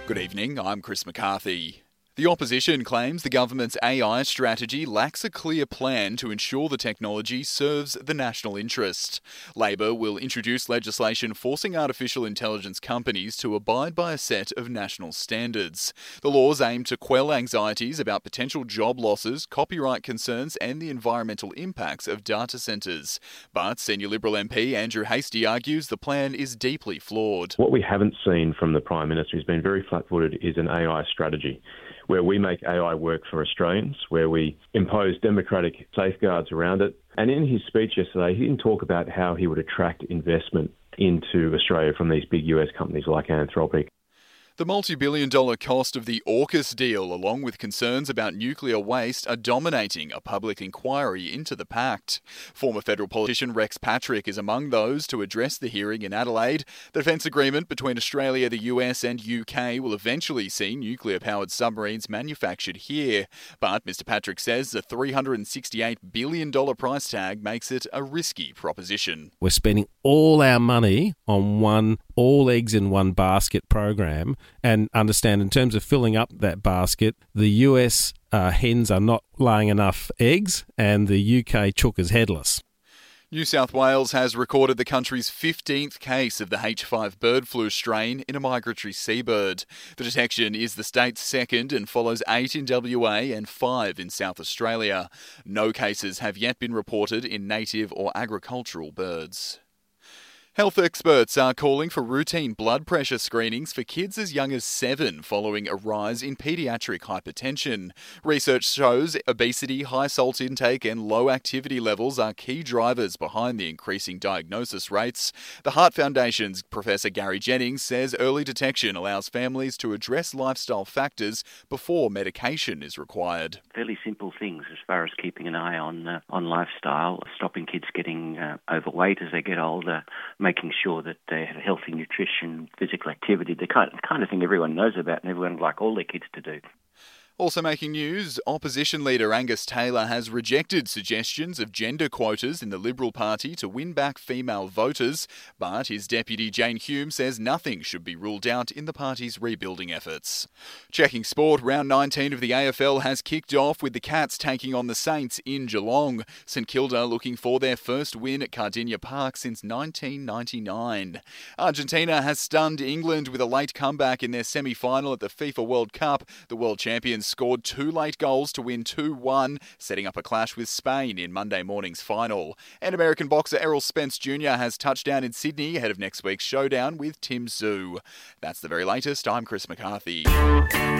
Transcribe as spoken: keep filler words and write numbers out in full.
Good evening, I'm Chris McCarthy. The opposition claims the government's A I strategy lacks a clear plan to ensure the technology serves the national interest. Labor will introduce legislation forcing artificial intelligence companies to abide by a set of national standards. The laws aim to quell anxieties about potential job losses, copyright concerns and the environmental impacts of data centres. But senior Liberal M P Andrew Hastie argues the plan is deeply flawed. What we haven't seen from the Prime Minister, who's been very flat-footed, is an A I strategy, where we make A I work for Australians, where we impose democratic safeguards around it. And in his speech yesterday, he didn't talk about how he would attract investment into Australia from these big U S companies like Anthropic. The multi-billion dollar cost of the AUKUS deal, along with concerns about nuclear waste, are dominating a public inquiry into the pact. Former federal politician Rex Patrick is among those to address the hearing in Adelaide. The defence agreement between Australia, the U S and U K will eventually see nuclear-powered submarines manufactured here. But Mr Patrick says the three hundred sixty-eight billion dollars price tag makes it a risky proposition. We're spending all our money on one all eggs in one basket program, and understand in terms of filling up that basket, the U S uh, hens are not laying enough eggs and the U K chook is headless. New South Wales has recorded the country's fifteenth case of the H five bird flu strain in a migratory seabird. The detection is the state's second and follows eight in W A and five in South Australia. No cases have yet been reported in native or agricultural birds. Health experts are calling for routine blood pressure screenings for kids as young as seven following a rise in paediatric hypertension. Research shows obesity, high salt intake and low activity levels are key drivers behind the increasing diagnosis rates. The Heart Foundation's Professor Gary Jennings says early detection allows families to address lifestyle factors before medication is required. Fairly simple things as far as keeping an eye on uh, on lifestyle, stopping kids getting uh, overweight as they get older, making sure that they have healthy nutrition, physical activity, the kind, the kind of thing everyone knows about and everyone would like all their kids to do. Also making news, opposition leader Angus Taylor has rejected suggestions of gender quotas in the Liberal Party to win back female voters, but his deputy Jane Hume says nothing should be ruled out in the party's rebuilding efforts. Checking sport, round nineteen of the A F L has kicked off with the Cats taking on the Saints in Geelong. St Kilda looking for their first win at Cardinia Park since nineteen ninety-nine. Argentina has stunned England with a late comeback in their semi-final at the FIFA World Cup. The world champions scored two late goals to win two one, setting up a clash with Spain in Monday morning's final. And American boxer Errol Spence Junior has touched down in Sydney ahead of next week's showdown with Tim Tszyu. That's the very latest. I'm Chris McCarthy.